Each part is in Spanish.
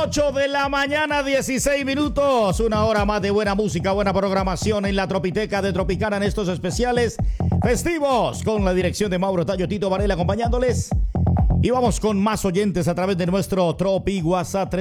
8 de la mañana, 16 minutos. Una hora más de buena música, buena programación en la Tropiteca de Tropicana en estos especiales festivos con la dirección de Mauro Tayo Tito Varela acompañándoles. Y vamos con más oyentes a través de nuestro Tropi WhatsApp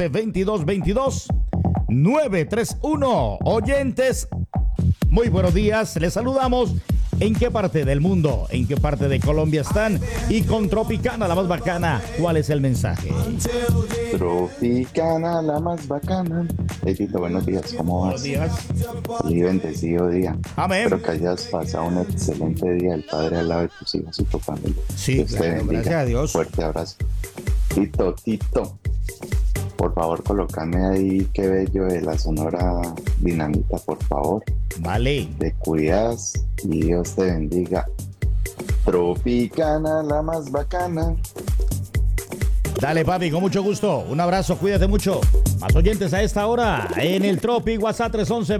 311-2222-931. Oyentes, muy buenos días. Les saludamos. ¿En qué parte del mundo, en qué parte de Colombia están? Y con Tropicana, la más bacana, ¿cuál es el mensaje? Tropicana, la más bacana. Tito, buenos días, ¿cómo vas? Buenos días. Y bendecido día. Amén. Espero que hayas pasado un excelente día, el Padre al lado de tus hijos y tu familia. Sí, Dios te claro, bendiga. gracias a Dios. Fuerte abrazo. Tito, por favor, colócame ahí Qué Bello de la Sonora Dinamita, por favor. Vale. Te cuidas y Dios te bendiga. Tropicana, la más bacana. Dale, papi, con mucho gusto. Un abrazo, cuídate mucho. Más oyentes a esta hora en el Tropi WhatsApp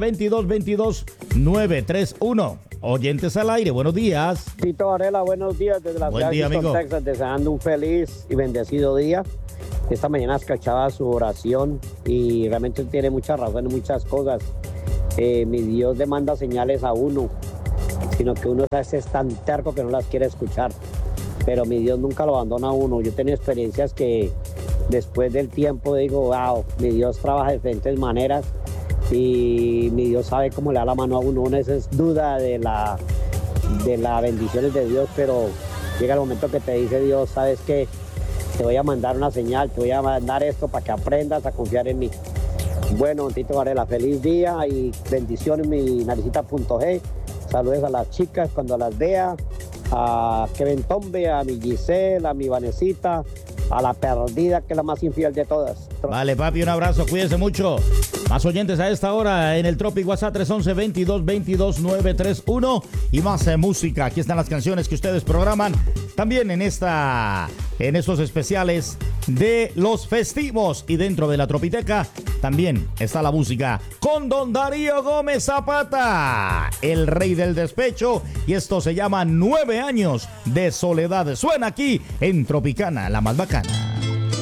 311-2222-931. Oyentes al aire, buenos días. Tito Varela, buenos días desde la ciudad de Houston, Texas, deseando un feliz y bendecido día. Esta mañana escuchaba su oración y realmente tiene mucha razón en muchas cosas. Mi Dios demanda señales a uno, sino que uno a veces es tan terco que no las quiere escuchar. Pero mi Dios nunca lo abandona a uno. Yo he tenido experiencias que después del tiempo digo, wow, mi Dios trabaja de diferentes maneras y mi Dios sabe cómo le da la mano a uno. Uno es duda de las bendiciones de Dios, pero llega el momento que te dice Dios, ¿sabes qué? Te voy a mandar una señal, te voy a mandar esto para que aprendas a confiar en mí. Bueno, Tito Varela, feliz día y bendiciones, mi naricita.g. Saludos a las chicas cuando las vea, a Kevin Tombe, a mi Giselle, a mi Vanesita, a la perdida, que es la más infiel de todas. Vale, papi, un abrazo, cuídense mucho. Más oyentes a esta hora en el Tropic WhatsApp 311-2222-931 y más música. Aquí están las canciones que ustedes programan también en estos especiales de los festivos. Y dentro de la Tropiteca también está la música con Don Darío Gómez Zapata, el rey del despecho. Y esto se llama 9 años de soledad. Suena aquí en Tropicana, la más bacana.